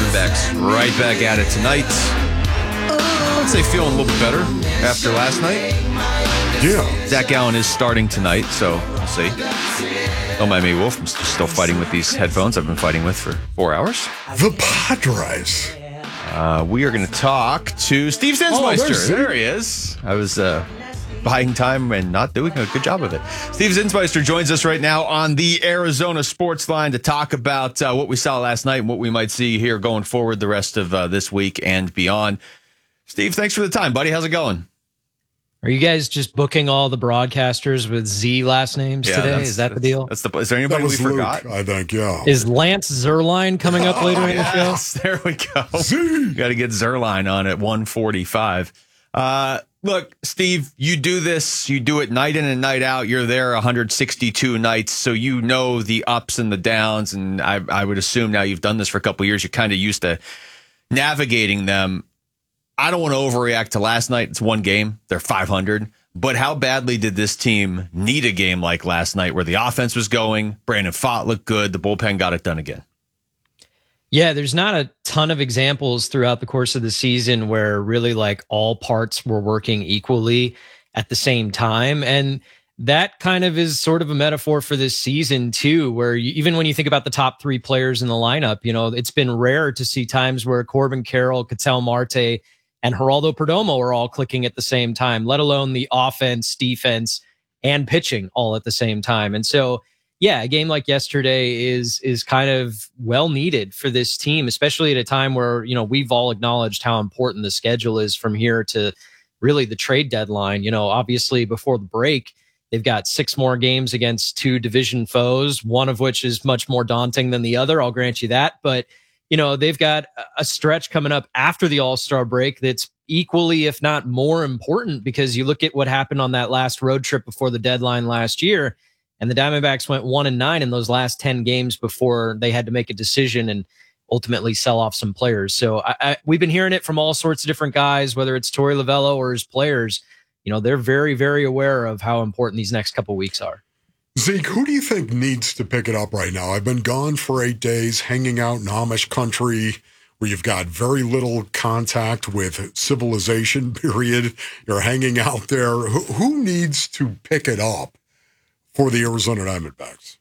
Diamondbacks right back at it tonight. I'd say feeling a little bit better after last night. Yeah. Zach Allen is starting tonight, so we'll see. Don't mind me, Wolf. I'm still fighting with these headphones I've been fighting with for 4 hours. The Padres. We are going to talk to Steve Zinsmeister. There he is. I was buying time and not doing a good job of it. Steve Zinsmeister joins us right now on the Arizona Sports Line to talk about what we saw last night and what we might see here going forward the rest of this week and beyond. Steve, thanks for the time, buddy. How's it going? Are you guys just booking all the broadcasters with Z last names today? Is that the deal? Is there anybody we forgot? I think, yeah. Is Lance Zierlein coming up later in the show? Yes, there we go. Got to get Zierlein on at 1:45. Look, Steve, you do this. You do it night in and night out. You're there 162 nights, so you know the ups and the downs. And I would assume now you've done this for a couple of years. You're kind of used to navigating them. I don't want to overreact to last night. It's one game. They're 500. But how badly did this team need a game like last night where the offense was going? Brandon Pfaadt looked good. The bullpen got it done again. Yeah, there's not a ton of examples throughout the course of the season where really like all parts were working equally at the same time. And that kind of is sort of a metaphor for this season too, where even when you think about the top three players in the lineup, you know, it's been rare to see times where Corbin Carroll, Ketel Marte, and Geraldo Perdomo are all clicking at the same time, let alone the offense, defense, and pitching all at the same time. And so, yeah, a game like yesterday is kind of well needed for this team, especially at a time where, you know, we've all acknowledged how important the schedule is from here to really the trade deadline. You know, obviously before the break, they've got 6 more games against 2 division foes, one of which is much more daunting than the other. I'll grant you that. But you know, they've got a stretch coming up after the All-Star break that's equally, if not more important, because you look at what happened on that last road trip before the deadline last year, and the Diamondbacks went 1-9 in those last 10 games before they had to make a decision and ultimately sell off some players. So we've been hearing it from all sorts of different guys, whether it's Torey Lovullo or his players. You know, they're very, very aware of how important these next couple weeks are. Zeke, who do you think needs to pick it up right now? I've been gone for 8 days, hanging out in Amish country where you've got very little contact with civilization, period. You're hanging out there. Who needs to pick it up for the Arizona Diamondbacks?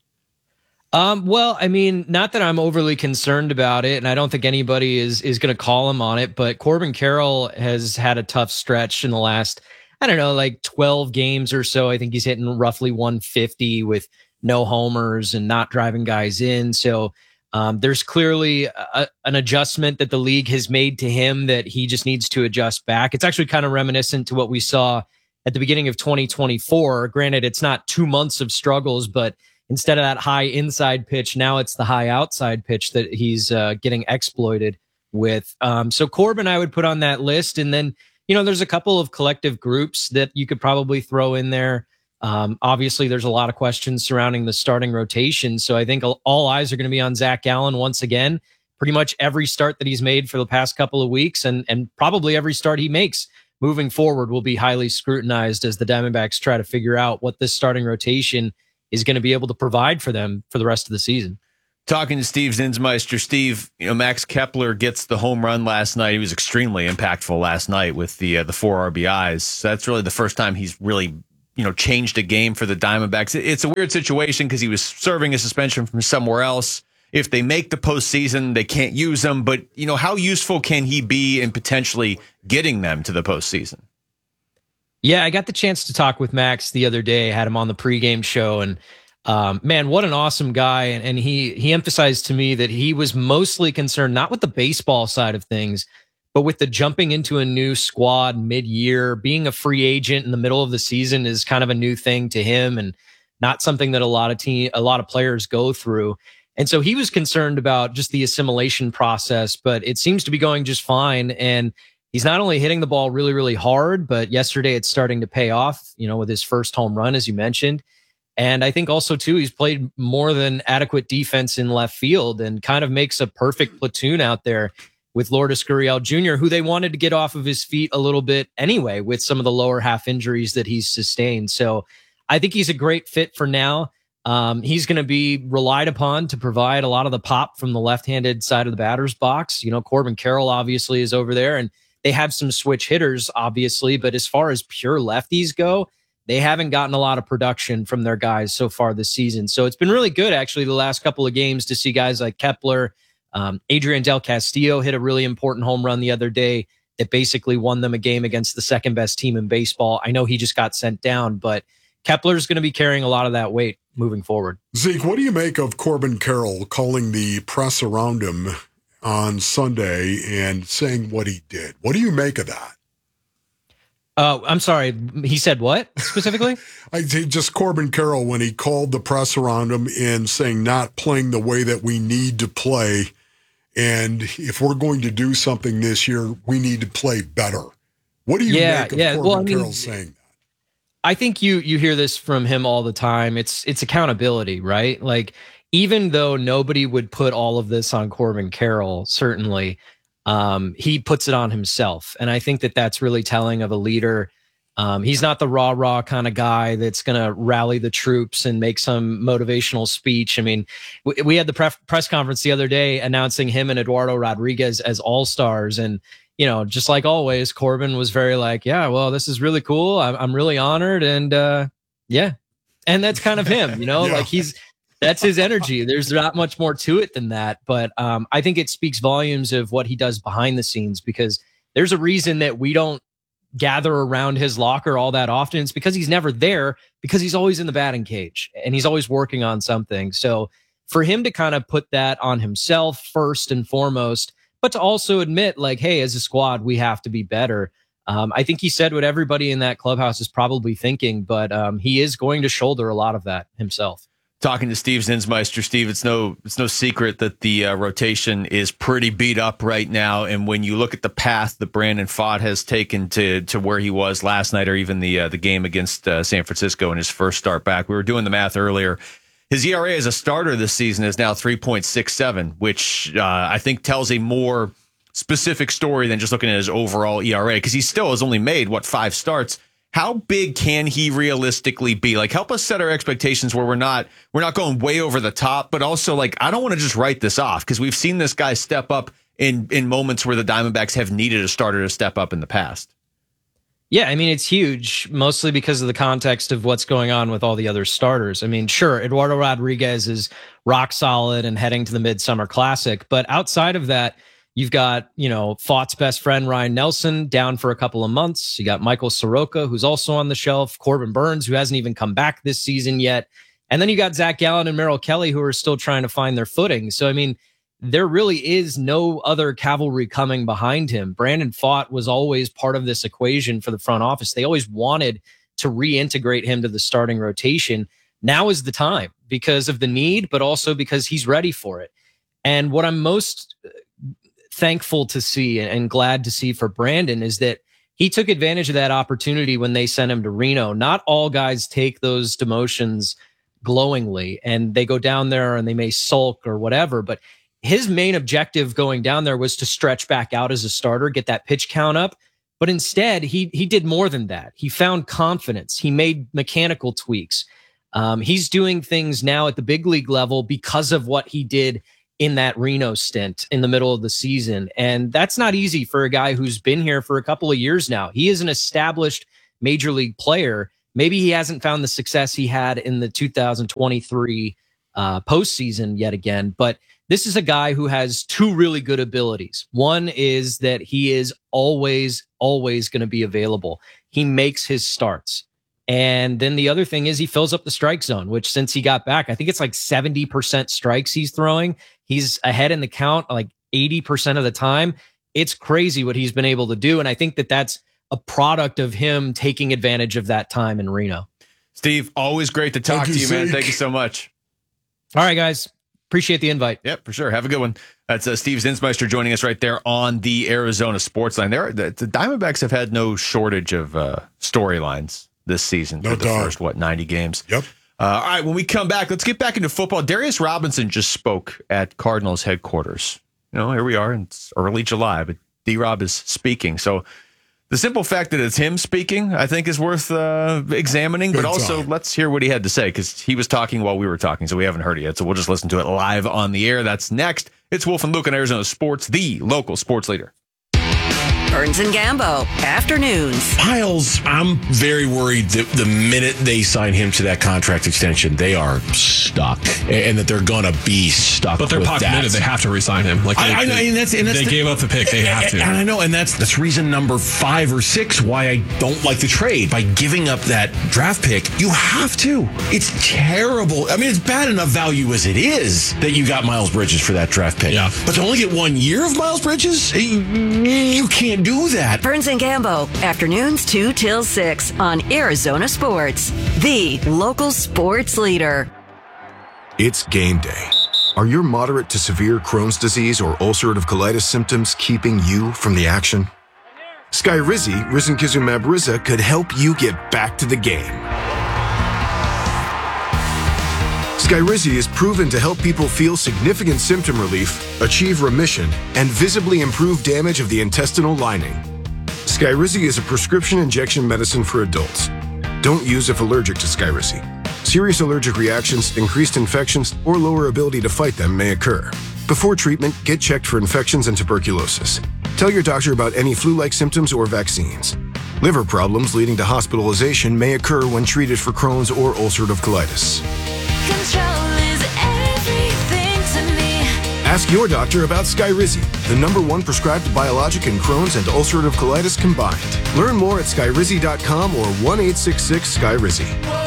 Well, I mean, not that I'm overly concerned about it, and I don't think anybody is going to call him on it, but Corbin Carroll has had a tough stretch in the last, I don't know, like 12 games or so. I think he's hitting roughly 150 with no homers and not driving guys in. So there's clearly an adjustment that the league has made to him that he just needs to adjust back. It's actually kind of reminiscent to what we saw at the beginning of 2024. Granted, it's not 2 months of struggles, but instead of that high inside pitch, now it's the high outside pitch that he's getting exploited with. So Corbin, I would put on that list. And then, you know, there's a couple of collective groups that you could probably throw in there. Obviously, there's a lot of questions surrounding the starting rotation. So I think all eyes are going to be on Zach Allen once again. Pretty much every start that he's made for the past couple of weeks and probably every start he makes moving forward will be highly scrutinized as the Diamondbacks try to figure out what this starting rotation is going to be able to provide for them for the rest of the season. Talking to Steve Zinsmeister. Steve, you know, Max Kepler gets the home run last night. He was extremely impactful last night with the 4 RBIs. So that's really the first time he's really, you know, changed a game for the Diamondbacks. It's a weird situation because he was serving a suspension from somewhere else. If they make the postseason, they can't use him. But, you know, how useful can he be in potentially getting them to the postseason? Yeah, I got the chance to talk with Max the other day. I had him on the pregame show, and man, what an awesome guy. And he emphasized to me that he was mostly concerned not with the baseball side of things, but with the jumping into a new squad mid-year. Being a free agent in the middle of the season is kind of a new thing to him and not something that a lot of players go through. And so he was concerned about just the assimilation process, but it seems to be going just fine. And he's not only hitting the ball really, really hard, but yesterday it's starting to pay off, you know, with his first home run, as you mentioned. And I think also, too, he's played more than adequate defense in left field and kind of makes a perfect platoon out there with Lourdes Gurriel Jr., who they wanted to get off of his feet a little bit anyway with some of the lower half injuries that he's sustained. So I think he's a great fit for now. He's going to be relied upon to provide a lot of the pop from the left-handed side of the batter's box. You know, Corbin Carroll obviously is over there, and they have some switch hitters, obviously. But as far as pure lefties go, they haven't gotten a lot of production from their guys so far this season. So it's been really good, actually, the last couple of games to see guys like Kepler. Adrian Del Castillo hit a really important home run the other day that basically won them a game against the second best team in baseball. I know he just got sent down, but Kepler's going to be carrying a lot of that weight moving forward. Zeke, what do you make of Corbin Carroll calling the press around him on Sunday and saying what he did? What do you make of that? I'm sorry. He said what specifically? Just Corbin Carroll, when he called the press around him and saying not playing the way that we need to play. And if we're going to do something this year, we need to play better. What do you make of Corbin Carroll saying that? I think you hear this from him all the time. It's accountability, right? Like, even though nobody would put all of this on Corbin Carroll, certainly, he puts it on himself. And I think that that's really telling of a leader. He's not the rah kind of guy that's going to rally the troops and make some motivational speech. I mean, we had the press conference the other day announcing him and Eduardo Rodriguez as all-stars. And, you know, just like always, Corbin was very like, yeah, well, this is really cool. I'm really honored. And yeah. And that's kind of him, you know, like that's his energy. There's not much more to it than that. But I think it speaks volumes of what he does behind the scenes, because there's a reason that we don't gather around his locker all that often. It's because he's never there, because he's always in the batting cage and he's always working on something. So for him to kind of put that on himself first and foremost, but to also admit, like, hey, as a squad, we have to be better. I think he said what everybody in that clubhouse is probably thinking, but he is going to shoulder a lot of that himself. Talking to Steve Zinsmeister. Steve, it's no secret that the rotation is pretty beat up right now. And when you look at the path that Brandon Pfaadt has taken to where he was last night, or even the game against San Francisco in his first start back, we were doing the math earlier. His ERA as a starter this season is now 3.67, which I think tells a more specific story than just looking at his overall ERA, because he still has only made, 5 starts. How big can he realistically be? Like, help us set our expectations where we're not going way over the top, but also, like, I don't want to just write this off, because we've seen this guy step up in moments where the Diamondbacks have needed a starter to step up in the past. Yeah, I mean, it's huge, mostly because of the context of what's going on with all the other starters. I mean, sure, Eduardo Rodriguez is rock solid and heading to the Midsummer Classic, but outside of that, you've got, you know, Pfaadt's best friend, Ryan Nelson, down for a couple of months. You got Michael Soroka, who's also on the shelf, Corbin Burns, who hasn't even come back this season yet. And then you got Zach Gallen and Merrill Kelly, who are still trying to find their footing. So, I mean, there really is no other cavalry coming behind him. Brandon Pfaadt was always part of this equation for the front office. They always wanted to reintegrate him to the starting rotation. Now is the time, because of the need, but also because he's ready for it. And what I'm most thankful to see and glad to see for Brandon is that he took advantage of that opportunity when they sent him to Reno. Not all guys take those demotions glowingly, and they go down there and they may sulk or whatever, but his main objective going down there was to stretch back out as a starter, get that pitch count up. But instead, he did more than that. He found confidence. He made mechanical tweaks. He's doing things now at the big league level because of what he did in that Reno stint in the middle of the season. And that's not easy for a guy who's been here for a couple of years now. He is an established major league player. Maybe he hasn't found the success he had in the 2023 postseason yet again, but this is a guy who has 2 really good abilities. One is that he is always going to be available. He makes his starts. And then the other thing is he fills up the strike zone, which since he got back, I think it's like 70% strikes he's throwing. He's ahead in the count like 80% of the time. It's crazy what he's been able to do. And I think that that's a product of him taking advantage of that time in Reno. Steve, always great to talk to you, man. Thank you so much. All right, guys. Appreciate the invite. Yep, for sure. Have a good one. That's Steve Zinsmeister joining us right there on the Arizona Sports Line. The Diamondbacks have had no shortage of storylines this season for the first, 90 games. Yep. All right, when we come back, let's get back into football. Darius Robinson just spoke at Cardinals headquarters. You know, here we are. It's early July, but D-Rob is speaking. So The simple fact that it's him speaking, I think, is worth examining. But also, let's hear what he had to say, because he was talking while we were talking, so we haven't heard it yet. So we'll just listen to it live on the air. That's next. It's Wolf and Luke on Arizona Sports, the local sports leader. Burns and Gambo, afternoons. Miles, I'm very worried that the minute they sign him to that contract extension, they are stuck, and that they're going to be stuck. But they're pot committed. They have to re-sign him. Like they gave up the pick. They have to. And I know, and that's reason number 5 or 6 why I don't like the trade. By giving up that draft pick, you have to. It's terrible. I mean, it's bad enough value as it is that you got Miles Bridges for that draft pick. Yeah. But to only get 1 year of Miles Bridges, you can't do that. Burns and Gambo, afternoons 2 till 6 on Arizona Sports, the local sports leader. It's game day. Are your moderate to severe Crohn's disease or ulcerative colitis symptoms keeping you from the action? Skyrizi, risankizumab Riza, could help you get back to the game. Skyrizi is proven to help people feel significant symptom relief, achieve remission, and visibly improve damage of the intestinal lining. Skyrizi is a prescription injection medicine for adults. Don't use if allergic to Skyrizi. Serious allergic reactions, increased infections, or lower ability to fight them may occur. Before treatment, get checked for infections and tuberculosis. Tell your doctor about any flu-like symptoms or vaccines. Liver problems leading to hospitalization may occur when treated for Crohn's or ulcerative colitis. Control is everything to me. Ask your doctor about Skyrizi, the #1 prescribed biologic in Crohn's and ulcerative colitis combined. Learn more at skyrizi.com or 1-866-SKYRIZI.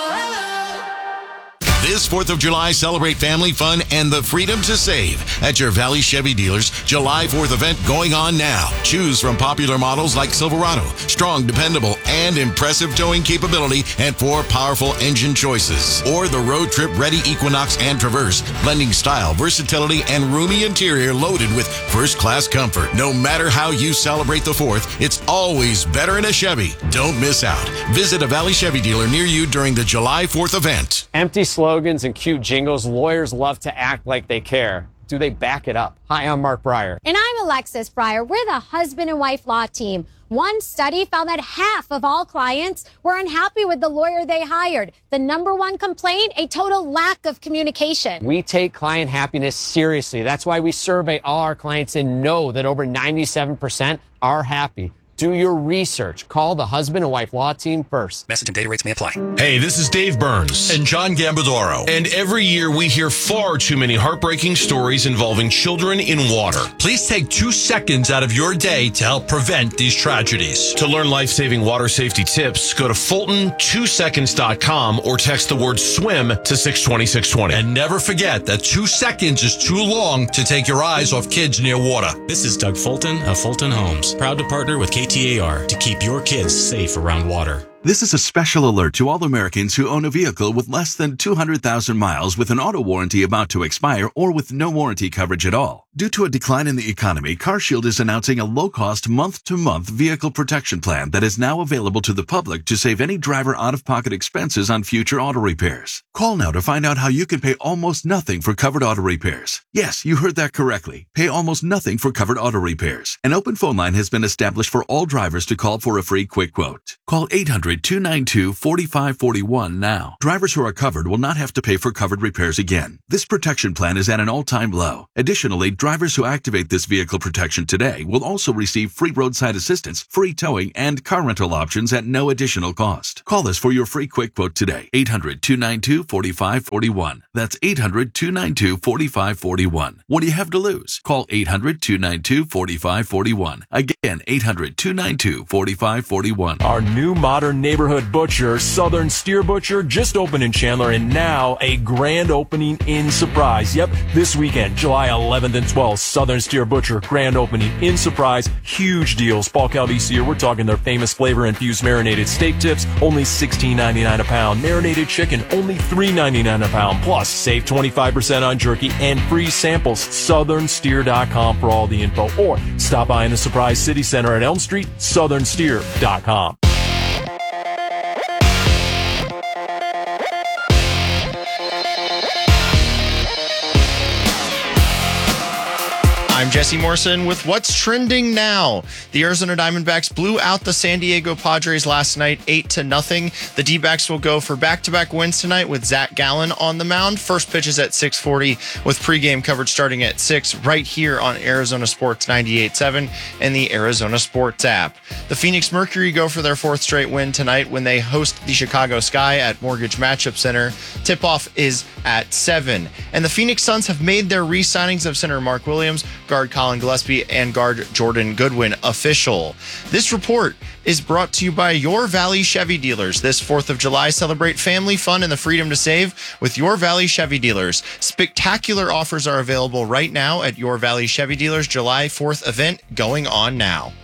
This 4th of July, celebrate family fun and the freedom to save at your Valley Chevy dealers. July 4th event going on now. Choose from popular models like Silverado, strong, dependable, and impressive towing capability, and 4 powerful engine choices. Or the road trip ready Equinox and Traverse, blending style, versatility, and roomy interior loaded with first-class comfort. No matter how you celebrate the 4th, it's always better in a Chevy. Don't miss out. Visit a Valley Chevy dealer near you during the July 4th event. Empty slogans and cute jingles. Lawyers love to act like they care. Do they back it up? Hi, I'm Mark Breyer. And I'm Alexis Breyer. We're the husband and wife law team. One study found that half of all clients were unhappy with the lawyer they hired. The #1 complaint, a total lack of communication. We take client happiness seriously. That's why we survey all our clients and know that over 97% are happy. Do your research. Call the husband and wife law team first. Message and data rates may apply. Hey, this is Dave Burns And John Gambadoro. And every year we hear far too many heartbreaking stories involving children in water. Please take 2 seconds out of your day to help prevent these tragedies. To learn life-saving water safety tips, go to Fulton2seconds.com or text the word SWIM to 620-620. And never forget that 2 seconds is too long to take your eyes off kids near water. This is Doug Fulton of Fulton Homes, proud to partner with KTAR to keep your kids safe around water. This is a special alert to all Americans who own a vehicle with less than 200,000 miles with an auto warranty about to expire or with no warranty coverage at all. Due to a decline in the economy, CarShield is announcing a low-cost month-to-month vehicle protection plan that is now available to the public to save any driver out-of-pocket expenses on future auto repairs. Call now to find out how you can pay almost nothing for covered auto repairs. Yes, you heard that correctly. Pay almost nothing for covered auto repairs. An open phone line has been established for all drivers to call for a free quick quote. Call 800-292-4541 now. Drivers who are covered will not have to pay for covered repairs again. This protection plan is at an all-time low. Additionally, drivers who activate this vehicle protection today will also receive free roadside assistance, free towing, and car rental options at no additional cost. Call us for your free quick quote today. 800-292-4541. That's 800-292-4541. What do you have to lose? Call 800-292-4541. Again, 800-292-4541. Our new modern neighborhood butcher, Southern Steer Butcher, just opened in Chandler, and now a grand opening in Surprise. Yep, this weekend, July 11th and 12th, Southern Steer Butcher, grand opening in Surprise. Huge deals. Paul Calvisi here. We're talking their famous flavor-infused marinated steak tips, only $16.99 a pound. Marinated chicken, only $3.99 a pound. Plus, save 25% on jerky and free samples. SouthernSteer.com for all the info. Or stop by in the Surprise City Center at Elm Street, SouthernSteer.com. I'm Jesse Morrison with what's trending now. The Arizona Diamondbacks blew out the San Diego Padres last night 8-0. The D-backs will go for back-to-back wins tonight with Zach Gallen on the mound. First pitch is at 6:40 with pregame coverage starting at 6 right here on Arizona Sports 98.7 and the Arizona Sports app. The Phoenix Mercury go for their 4th straight win tonight when they host the Chicago Sky at Mortgage Matchup Center. Tip-off is at 7. And the Phoenix Suns have made their re-signings of center Mark Williams, guard Colin Gillespie, and guard Jordan Goodwin official. This report is brought to you by Your Valley Chevy Dealers. This 4th of July, celebrate family fun and the freedom to save with Your Valley Chevy Dealers. Spectacular offers are available right now at Your Valley Chevy Dealers July 4th event going on now.